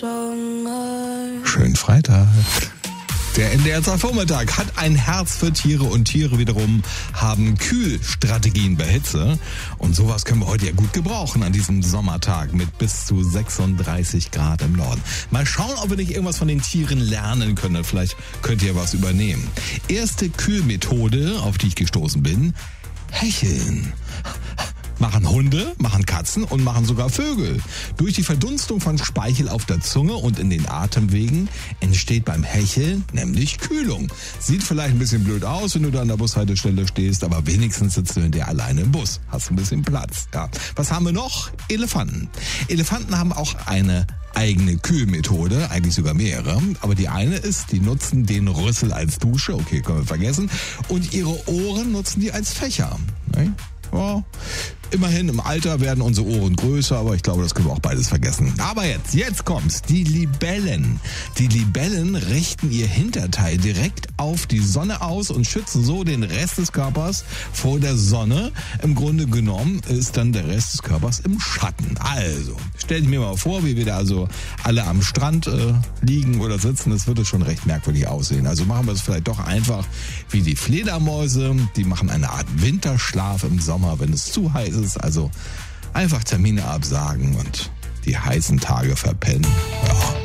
Schönen Freitag. Der NDR 2 Vormittag hat ein Herz für Tiere und Tiere wiederum haben Kühlstrategien bei Hitze. Und sowas können wir heute ja gut gebrauchen an diesem Sommertag mit bis zu 36 Grad im Norden. Mal schauen, ob wir nicht irgendwas von den Tieren lernen können. Vielleicht könnt ihr was übernehmen. Erste Kühlmethode, auf die ich gestoßen bin: Hecheln. Machen Hunde, machen Katzen und machen sogar Vögel. Durch die Verdunstung von Speichel auf der Zunge und in den Atemwegen entsteht beim Hecheln nämlich Kühlung. Sieht vielleicht ein bisschen blöd aus, wenn du da an der Bushaltestelle stehst, aber wenigstens sitzt du hinterher alleine im Bus. Hast ein bisschen Platz. Ja. Was haben wir noch? Elefanten. Elefanten haben auch eine eigene Kühlmethode, eigentlich sogar mehrere. Aber die eine ist, die nutzen den Rüssel als Dusche, okay, können wir vergessen. Und ihre Ohren nutzen die als Fächer. Ne? Ja, immerhin im Alter werden unsere Ohren größer, aber ich glaube, das können wir auch beides vergessen. Aber jetzt kommt's. Die Libellen. Die Libellen richten ihr Hinterteil direkt auf die Sonne aus und schützen so den Rest des Körpers vor der Sonne. Im Grunde genommen ist dann der Rest des Körpers im Schatten. Also, stell dich mir mal vor, wie wir da also alle am Strand liegen oder sitzen. Das würde schon recht merkwürdig aussehen. Also machen wir es vielleicht doch einfach wie die Fledermäuse. Die machen eine Art Winterschlaf im Sommer, wenn es zu heiß ist. Also einfach Termine absagen und die heißen Tage verpennen. Ja.